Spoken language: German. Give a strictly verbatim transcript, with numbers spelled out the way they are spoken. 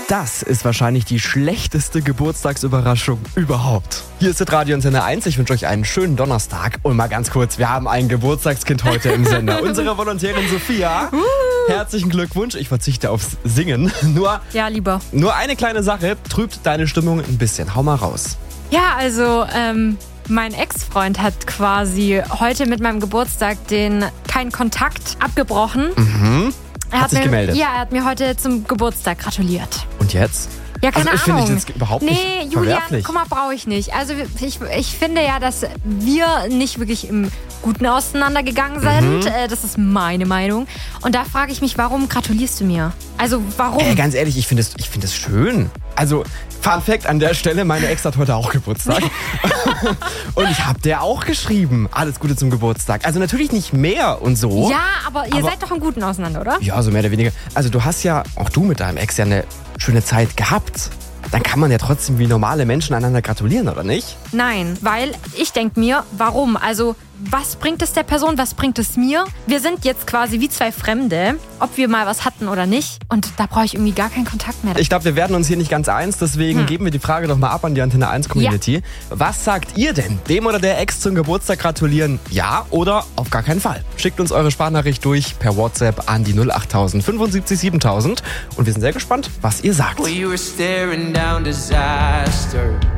Das ist wahrscheinlich die schlechteste Geburtstagsüberraschung überhaupt. Hier ist das Radio Antenne eins. Ich wünsche euch einen schönen Donnerstag. Und mal ganz kurz, wir haben ein Geburtstagskind heute im Sender. Unsere Volontärin Sophia. Herzlichen Glückwunsch. Ich verzichte aufs Singen. Nur, ja, lieber. Nur eine kleine Sache trübt deine Stimmung ein bisschen. Hau mal raus. Ja, also, ähm, mein Ex-Freund hat quasi heute mit meinem Geburtstag den keinen Kontakt abgebrochen. Mhm. Er hat, hat sich mir, gemeldet. Ja, er hat mir heute zum Geburtstag gratuliert. Und jetzt? Ja, keine also ich Ahnung. finde ich jetzt überhaupt nee, nicht Julian, verwerflich. guck mal, brauche ich nicht. Also ich, ich finde ja, dass wir nicht wirklich im Guten auseinandergegangen sind. Mhm. Das ist meine Meinung. Und da frage ich mich, warum gratulierst du mir? Also warum? Ey, ganz ehrlich, ich finde es ich find es schön. Also, Fun Fact an der Stelle, meine Ex hat heute auch Geburtstag. Und ich habe der auch geschrieben, alles Gute zum Geburtstag. Also natürlich nicht mehr und so. Ja, aber ihr aber seid doch im Guten auseinander, oder? Ja, so mehr oder weniger. Also du hast ja, auch du mit deinem Ex, ja eine schöne Zeit gehabt. Dann kann man ja trotzdem wie normale Menschen einander gratulieren, oder nicht? Nein, weil ich denke mir, warum? Also, was bringt es der Person, was bringt es mir? Wir sind jetzt quasi wie zwei Fremde, ob wir mal was hatten oder nicht. Und da brauche ich irgendwie gar keinen Kontakt mehr. Ich glaube, wir werden uns hier nicht ganz eins, deswegen Hm. geben wir die Frage doch mal ab an die Antenne eins Community. Ja. Was sagt ihr denn? Dem oder der Ex zum Geburtstag gratulieren? Ja oder auf gar keinen Fall? Schickt uns eure Sprachnachricht durch per WhatsApp an die null achttausend fünfundsiebzig siebentausend und wir sind sehr gespannt, was ihr sagt. Well, you were staring down disaster.